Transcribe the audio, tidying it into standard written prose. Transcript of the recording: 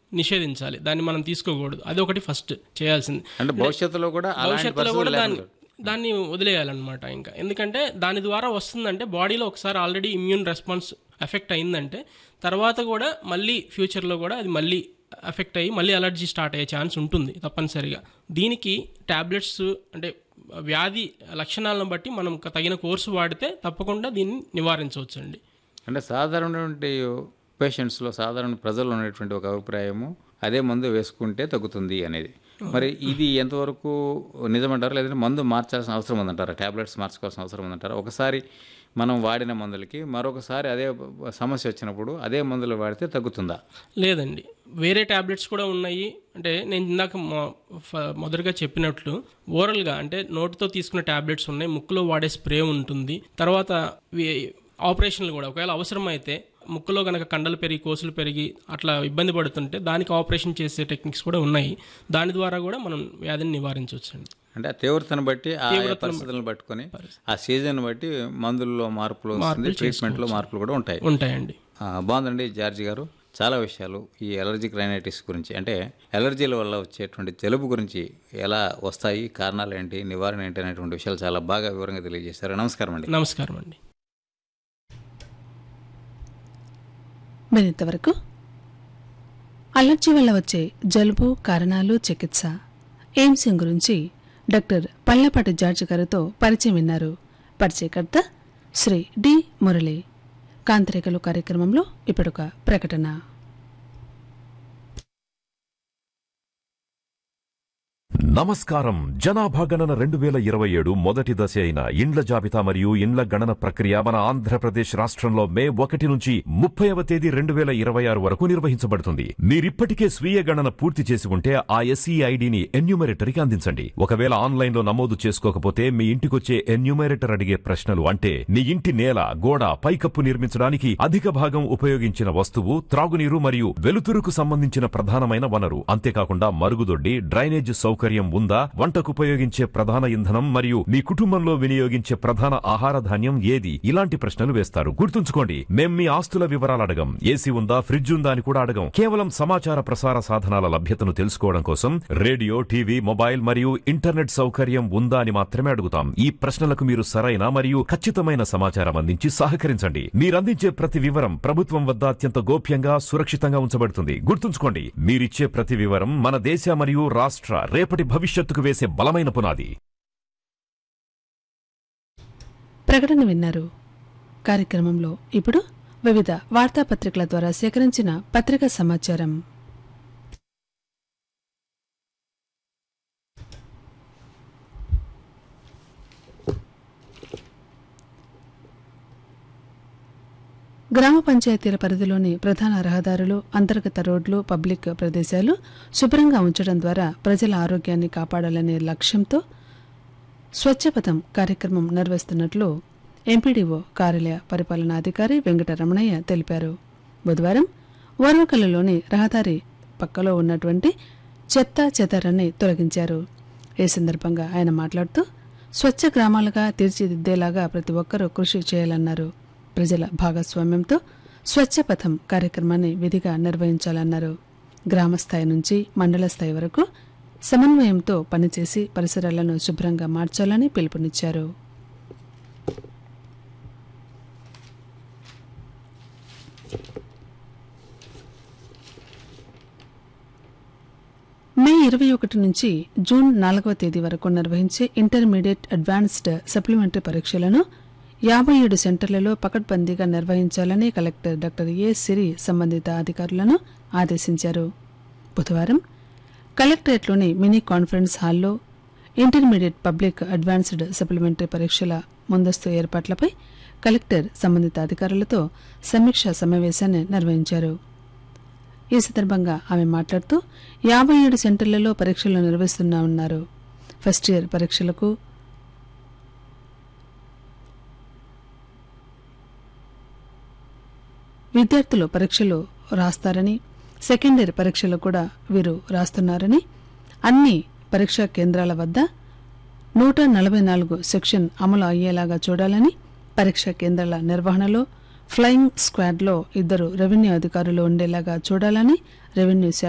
నిషేధించాలి, దాన్ని మనం తీసుకోకూడదు. అది ఒకటి ఫస్ట్ చేయాల్సింది. అంటే భవిష్యత్తులో కూడా దాన్ని వదిలేయాలన్నమాట. ఇంకా ఎందుకంటే దాని ద్వారా వస్తుందంటే బాడీలో ఒకసారి ఆల్రెడీ ఇమ్యూన్ రెస్పాన్స్ ఎఫెక్ట్ అయిందంటే తర్వాత కూడా మళ్ళీ ఫ్యూచర్లో కూడా అది మళ్ళీ ఎఫెక్ట్ అయ్యి మళ్ళీ అలర్జీ స్టార్ట్ అయ్యే ఛాన్స్ ఉంటుంది తప్పనిసరిగా. దీనికి ట్యాబ్లెట్స్ అంటే వ్యాధి లక్షణాలను బట్టి మనం తగిన కోర్సు వాడితే తప్పకుండా దీన్ని నివారించవచ్చు అండి. అంటే సాధారణటువంటి పేషెంట్స్లో సాధారణ ప్రజల్లో ఉన్నటువంటి ఒక అభిప్రాయము అదే మందు వేసుకుంటే తగ్గుతుంది అనేది. మరి ఇది ఎంతవరకు నిజమంటారా, లేదంటే మందు మార్చాల్సిన అవసరం ఉందంటారా, ట్యాబ్లెట్స్ మార్చుకోవాల్సిన అవసరం ఉందంటారా? ఒకసారి మనం వాడిన మందులకి మరొకసారి అదే సమస్య వచ్చినప్పుడు అదే మందులు వాడితే తగ్గుతుందా? లేదండి, వేరే ట్యాబ్లెట్స్ కూడా ఉన్నాయి. అంటే నేను ఇందాక మొదటగా చెప్పినట్లు ఓరల్గా అంటే నోటితో తీసుకునే ట్యాబ్లెట్స్ ఉన్నాయి, ముక్కులో వాడే స్ప్రే ఉంటుంది. తర్వాత ఆపరేషన్లు కూడా ఒకవేళ అవసరమైతే ముక్కులో కనుక కండలు పెరిగి కోసులు పెరిగి అట్లా ఇబ్బంది పడుతుంటే దానికి ఆపరేషన్ చేసే టెక్నిక్స్ కూడా ఉన్నాయి. దాని ద్వారా కూడా మనం వ్యాధిని నివారించవచ్చు అండి. అంటే ఆ తీవ్రతను బట్టి ఆ పరిస్థితులను పట్టుకొని ఆ సీజన్ బట్టి మందుల్లో మార్పులు వస్తుంది, ట్రీట్మెంట్లో మార్పులు కూడా ఉంటాయండి. బాగుందండి జార్జి గారు, చాలా విషయాలు ఈ ఎలర్జిక్ రైనైటిస్ గురించి, అంటే ఎలర్జీల వల్ల వచ్చేటువంటి జలుబు గురించి ఎలా వస్తాయి, కారణాలు ఏంటి, నివారణ ఏంటి అనేటువంటి విషయాలు చాలా బాగా వివరంగా తెలియజేశారు. నమస్కారం అండి. నమస్కారం అండి. మరింతవరకు అలర్జీ వల్ల వచ్చే జలుబు కారణాలు, చికిత్స, ఎయిమ్స్ గురించి డాక్టర్ పళ్లపాటి జార్జి గారితో పరిచయం విన్నారు. పరిచయకర్త శ్రీ డి మురళి. కాంతిరేఖలు కార్యక్రమంలో ఇప్పుడొక ప్రకటన. నమస్కారం. జనాభా గణన 2027 మొదటి దశ అయిన ఇండ్ల జాబితా మరియు ఇండ్ల గణన ప్రక్రియ మన ఆంధ్రప్రదేశ్ రాష్ట్రంలో మే 1 నుంచి 30వ తేదీ 2026 వరకు నిర్వహించబడుతుంది. మీరిప్పటికే స్వీయ గణన పూర్తి చేసి ఉంటే ఆ ఎస్ఈ ఐడిని ఎన్యూమరేటర్కి అందించండి. ఒకవేళ ఆన్లైన్లో నమోదు చేసుకోకపోతే మీ ఇంటికొచ్చే ఎన్యూమరేటర్ అడిగే ప్రశ్నలు అంటే నీ ఇంటి నేల, గోడ, పైకప్పు నిర్మించడానికి అధిక భాగం ఉపయోగించిన వస్తువు, త్రాగునీరు మరియు వెలుతురుకు సంబంధించిన ప్రధానమైన వనరు, అంతేకాకుండా మరుగుదొడ్డి, డ్రైనేజ్ సౌకర్యం ఉందా, వంటకు ఉపయోగించే ప్రధాన ఇంధనం మరియు మీ కుటుంబంలో వినియోగించే ప్రధాన ఆహార ధాన్యం ఏది, ఇలాంటి ప్రశ్నలు వేస్తారు. గుర్తుంచుకోండి, మేం మీ ఆస్తుల వివరాలు అడగం. ఏసీ ఉందా, ఫ్రిడ్జ్ ఉందా అని కూడా అడగం. కేవలం సమాచార ప్రసార సాధనాల లభ్యతను తెలుసుకోవడం కోసం రేడియో, టీవీ, మొబైల్ మరియు ఇంటర్నెట్ సౌకర్యం ఉందా అని మాత్రమే అడుగుతాం. ఈ ప్రశ్నలకు మీరు సరైన మరియు ఖచ్చితమైన సమాచారం అందించి సహకరించండి. మీరందించే ప్రతి వివరం ప్రభుత్వం వద్ద అత్యంత గోప్యంగా, సురక్షితంగా ఉంచబడుతుంది. గుర్తుంచుకోండి, మీరిచ్చే ప్రతి వివరం మన దేశ మరియు రాష్ట్ర రేపటి భవిష్యత్తుకు వేసే బలమైన పునాది. ప్రకటన విన్నారు. కార్యక్రమంలో ఇప్పుడు వివిధ వార్తాపత్రికల ద్వారా సేకరించిన పత్రికా సమాచారం. గ్రామ పంచాయతీల పరిధిలోని ప్రధాన రహదారులు, అంతర్గత రోడ్లు, పబ్లిక్ ప్రదేశాలు శుభ్రంగా ఉంచడం ద్వారా ప్రజల ఆరోగ్యాన్ని కాపాడాలనే లక్ష్యంతో స్వచ్ఛపథం కార్యక్రమం నిర్వహిస్తున్నట్లు ఎంపీడీఓ కార్యాలయ పరిపాలనాధికారి వెంకటరమణయ్య తెలిపారు. బుధవారం ఓర్వకల్లులోని రహదారి పక్కలో ఉన్నటువంటి చెత్తాచెదారాన్ని తొలగించారు. ఈ సందర్భంగా ఆయన మాట్లాడుతూ స్వచ్ఛ గ్రామాలుగా తీర్చిదిద్దేలాగా ప్రతి ఒక్కరూ కృషి చేయాలన్నారు. ప్రజల భాగస్వామ్యంతో స్వచ్ఛపథం కార్యక్రమాన్ని విధిగా నిర్వహించాలన్నారు. గ్రామస్థాయి నుంచి మండల స్థాయి వరకు సమన్వయంతో పనిచేసి పరిసరాలను శుభ్రంగా మార్చాలని పిలుపునిచ్చారు. మే 21 నుంచి జూన్ 4వ తేదీ వరకు నిర్వహించే ఇంటర్మీడియట్ అడ్వాన్స్డ్ సప్లిమెంటరీ పరీక్షలను 57 సెంటర్లలో పకడ్బందీగా నిర్వహించాలని కలెక్టర్ డాక్టర్ ఏ సిరి సంబంధిత అధికారులను ఆదేశించారు. బుధవారం కలెక్టరేట్లోని మినీ కాన్ఫరెన్స్ హాల్లో ఇంటర్మీడియట్ పబ్లిక్ అడ్వాన్స్డ్ సప్లిమెంటరీ పరీక్షల ముందస్తు ఏర్పాట్లపై కలెక్టర్ సంబంధిత అధికారులతో సమీక్షా సమావేశాన్ని నిర్వహించారు. ఈ సందర్భంగా ఆమె మాట్లాడుతూ 57 సెంటర్లలో పరీక్షలు నిర్వహిస్తున్నామన్నారు. ఫస్ట్ ఇయర్ పరీక్షలకు విద్యార్థులు పరీక్షలు రాస్తారని, సెకండ్ ఇయర్ పరీక్షలు కూడా వీరు రాస్తున్నారని, అన్ని పరీక్షా కేంద్రాల వద్ద 144 సెక్షన్ అమలు అయ్యేలాగా చూడాలని, పరీక్షా కేంద్రాల నిర్వహణలో ఫ్లయింగ్ స్క్వాడ్లో 2 రెవెన్యూ అధికారులు ఉండేలాగా చూడాలని రెవెన్యూ